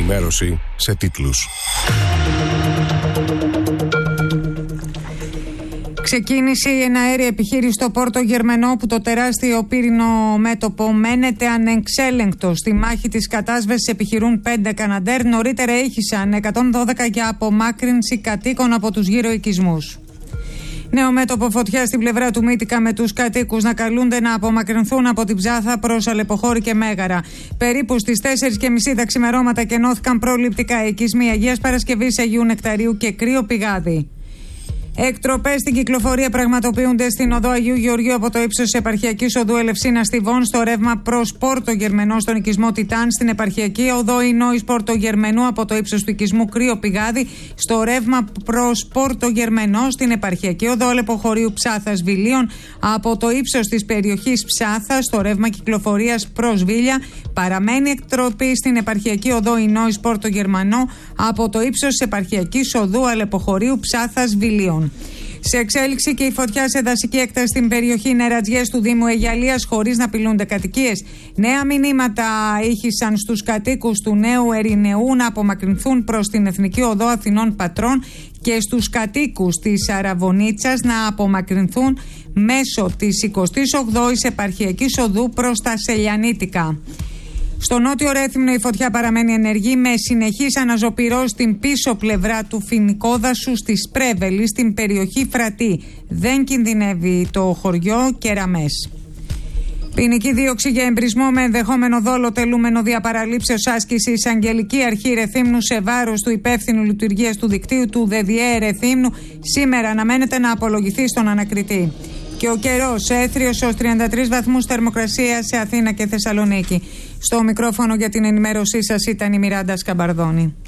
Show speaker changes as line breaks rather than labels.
ενημέρωση σε τίτλους.
Ξεκίνησε η εναέρια επιχείρηση στο Πόρτο Γερμενό, που το τεράστιο πύρινο μέτωπο μένεται ανεξέλεγκτο. Στη μάχη της κατάσβεσης επιχειρούν 5 Καναντέρ. Νωρίτερα ήχησαν 112 για απομάκρυνση κατοίκων από τους γύρω οικισμούς. Νέο μέτωπο φωτιά στην πλευρά του Μύτικα, με τους κατοίκους να καλούνται να απομακρυνθούν από την Ψάθα προς Αλεποχώρη και Μέγαρα. Περίπου στις 4:30 τα ξημερώματα κενώθηκαν προληπτικά οικισμοί Αγίας Παρασκευής, Αγίου Νεκταρίου και Κρύο Πηγάδι. Εκτροπές στην κυκλοφορία πραγματοποιούνται στην οδό Αγίου Γεωργίου από το ύψος της επαρχιακής οδού Ελευσίνα Στιβών στο ρεύμα προς Πόρτο Γερμενό στον οικισμό Τιτάν, στην επαρχιακή οδό Ινόης Πόρτο Γερμενού από το ύψος του οικισμού Κρύο Πηγάδι στο ρεύμα προς Πόρτο Γερμενό, στην επαρχιακή οδό Αλεποχωρίου Ψάθας Βιλίων από το ύψος της περιοχής Ψάθα στο ρεύμα κυκλοφορίας προς Βίλια. Παραμένει εκτροπή στην επαρχιακή οδό Ινόης Πόρτο Γερμενό από το ύψος της επαρχιακής οδού Αλεποχωρίου Ψάθας Βιλίων. Σε εξέλιξη και η φωτιά σε δασική έκταση στην περιοχή Νερατζιές του Δήμου Αιγιαλίας, χωρίς να απειλούνται κατοικίες. Νέα μηνύματα ήχησαν στους κατοίκους του Νέου Ερηνεού να απομακρυνθούν προς την Εθνική Οδό Αθηνών Πατρών και στους κατοίκους της Αραβωνίτσας να απομακρυνθούν μέσω της 28ης Επαρχιακής Οδού προς τα Σελιανίτικα. Στο νότιο Ρέθυμνο η φωτιά παραμένει ενεργή με συνεχείς αναζωπυρώσεις στην πίσω πλευρά του φοινικόδασου στη Σπρέβελη, στην περιοχή Φρατή. Δεν κινδυνεύει το χωριό Κεραμές. Ποινική δίωξη για εμπρισμό με ενδεχόμενο δόλο τελούμενο διαπαραλήψεως άσκησης Αγγελική Αρχή Ρεθύμνου σε βάρος του υπεύθυνου λειτουργίας του δικτύου του ΔΔΕ Ρεθύμνου σήμερα αναμένεται να απολογηθεί στον ανακριτή. Και ο καιρός έθριος ως 33 βαθμούς θερμοκρασία σε Αθήνα και Θεσσαλονίκη. Στο μικρόφωνο για την ενημέρωσή σας ήταν η Μιράντα Σκαμπαρδόνη.